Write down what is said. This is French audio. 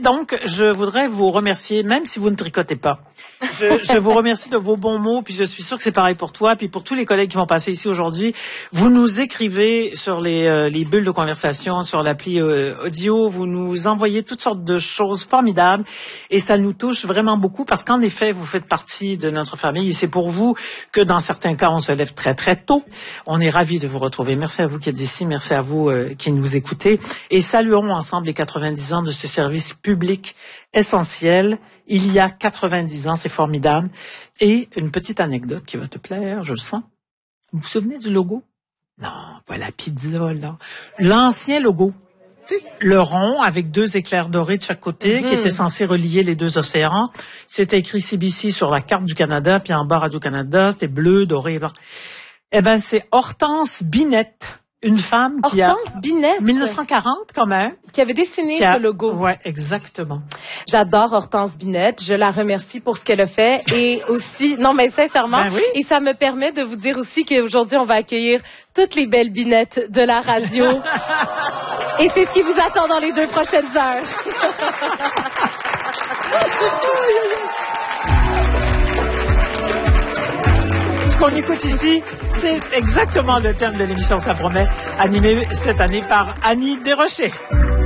donc, je voudrais vous remercier, même si vous ne tricotez pas. Je vous remercie de vos bons mots, puis je suis sûre que c'est pareil pour toi, puis pour tous les collègues qui vont passer ici aujourd'hui. Vous nous écrivez sur les bulles de conversation, sur l'appli audio, vous nous envoyez toutes sortes de choses formidables, et ça nous touche vraiment beaucoup, parce qu'en effet, vous faites partie de notre famille, et c'est pour vous que dans certains cas, on se lève très très tôt. On est ravis de vous retrouver. Merci à vous qui êtes ici, merci à vous qui nous écoutez, et saluons ensemble les 90 ans de ce service public essentiel. Il y a 90 ans, c'est formidable. Et une petite anecdote qui va te plaire, je le sens. Vous vous souvenez du logo? Non, pas la pizza, là. L'ancien logo. Le rond avec 2 éclairs dorés de chaque côté qui était censé relier les 2 océans. C'était écrit CBC sur la carte du Canada, puis en bas Radio-Canada, c'était bleu, doré, blanc. Eh ben, c'est Hortense Binette. Une femme qui Hortense Binette. 1940 quand même. Qui avait dessiné ce logo. Ouais, exactement. J'adore Hortense Binette. Je la remercie pour ce qu'elle a fait. Et aussi, non mais sincèrement, Ben oui. Et ça me permet de vous dire aussi qu'aujourd'hui, on va accueillir toutes les belles binettes de la radio. Et c'est ce qui vous attend dans les 2 prochaines heures. Ce qu'on écoute ici, c'est exactement le thème de l'émission Ça promet, animé cette année par Annie Desrochers.